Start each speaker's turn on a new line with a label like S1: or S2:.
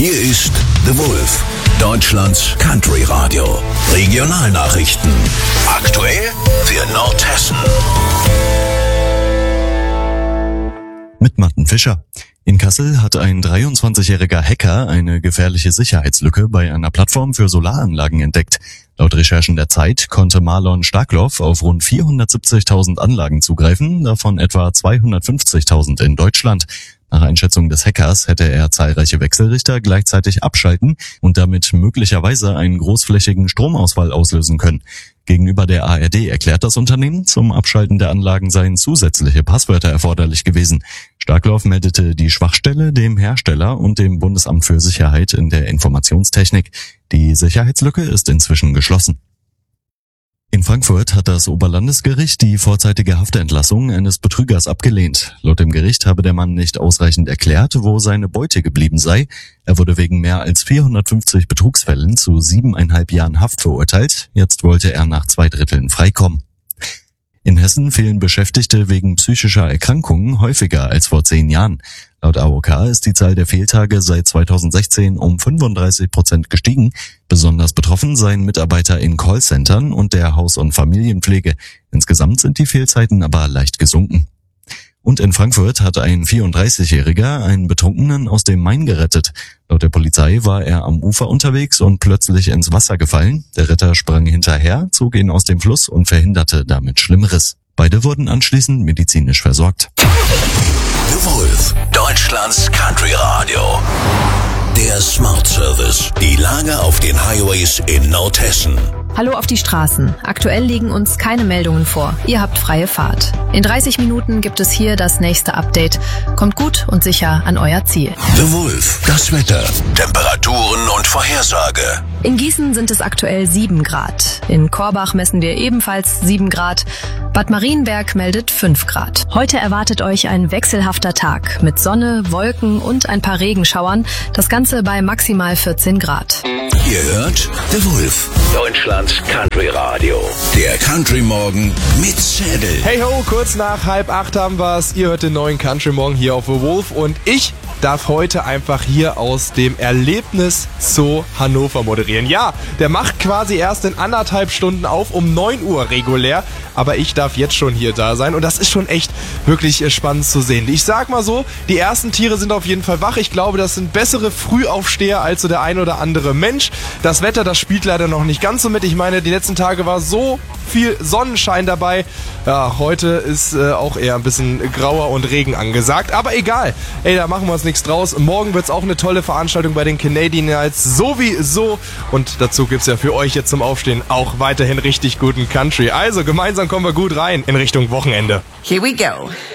S1: Hier ist The Wolf, Deutschlands Country Radio. Regionalnachrichten. Aktuell für Nordhessen.
S2: Mit Martin Fischer. In Kassel hat ein 23-jähriger Hacker eine gefährliche Sicherheitslücke bei einer Plattform für Solaranlagen entdeckt. Laut Recherchen der Zeit konnte Marlon Starkloff auf rund 470.000 Anlagen zugreifen, davon etwa 250.000 in Deutschland. Nach Einschätzung des Hackers hätte er zahlreiche Wechselrichter gleichzeitig abschalten und damit möglicherweise einen großflächigen Stromausfall auslösen können. Gegenüber der ARD erklärt das Unternehmen, zum Abschalten der Anlagen seien zusätzliche Passwörter erforderlich gewesen. Starkloff meldete die Schwachstelle dem Hersteller und dem Bundesamt für Sicherheit in der Informationstechnik. Die Sicherheitslücke ist inzwischen geschlossen. In Frankfurt hat das Oberlandesgericht die vorzeitige Haftentlassung eines Betrügers abgelehnt. Laut dem Gericht habe der Mann nicht ausreichend erklärt, wo seine Beute geblieben sei. Er wurde wegen mehr als 450 Betrugsfällen zu 7,5 Jahren Haft verurteilt. Jetzt wollte er nach 2/3 freikommen. In Hessen fehlen Beschäftigte wegen psychischer Erkrankungen häufiger als vor 10 Jahren. Laut AOK ist die Zahl der Fehltage seit 2016 um 35% gestiegen. Besonders betroffen seien Mitarbeiter in Callcentern und der Haus- und Familienpflege. Insgesamt sind die Fehlzeiten aber leicht gesunken. Und in Frankfurt hat ein 34-Jähriger einen Betrunkenen aus dem Main gerettet. Laut der Polizei war er am Ufer unterwegs und plötzlich ins Wasser gefallen. Der Retter sprang hinterher, zog ihn aus dem Fluss und verhinderte damit Schlimmeres. Beide wurden anschließend medizinisch versorgt.
S1: The Wolf, Deutschlands Country Radio. Der Smart Service. Die Lage auf den Highways in Nordhessen.
S3: Hallo auf die Straßen. Aktuell liegen uns keine Meldungen vor. Ihr habt freie Fahrt. In 30 Minuten gibt es hier das nächste Update. Kommt gut und sicher an euer Ziel.
S1: The Wolf, das Wetter, Temperaturen und Vorhersage.
S3: In Gießen sind es aktuell 7 Grad. In Korbach messen wir ebenfalls 7 Grad. Bad Marienberg meldet 5 Grad. Heute erwartet euch ein wechselhafter Tag mit Sonne, Wolken und ein paar Regenschauern. Das Ganze bei maximal 14 Grad.
S1: Ihr hört The Wolf, Deutschlands Country Radio. Der Country Morgen mit Zettel.
S4: Hey ho, kurz nach 7:30 haben wir's. Ihr hört den neuen Country Morgen hier auf The Wolf und ich darf heute einfach hier aus dem Erlebnis Zoo Hannover moderieren. Ja, der macht quasi erst in 1,5 Stunden auf, um 9 Uhr regulär. Aber ich darf jetzt schon hier da sein und das ist schon echt wirklich spannend zu sehen. Ich sag mal so, die ersten Tiere sind auf jeden Fall wach. Ich glaube, das sind bessere Frühaufsteher als so der ein oder andere Mensch. Das Wetter, das spielt leider noch nicht ganz so mit. Ich meine, die letzten Tage war so viel Sonnenschein dabei. Ja, heute ist auch eher ein bisschen grauer und Regen angesagt. Aber egal, ey, da machen wir uns nichts draus. Morgen wird's auch eine tolle Veranstaltung bei den Canadian Nights. Sowieso. Und dazu gibt's ja für euch jetzt zum Aufstehen auch weiterhin richtig guten Country. Also gemeinsam kommen wir gut rein in Richtung Wochenende.
S5: Here we go.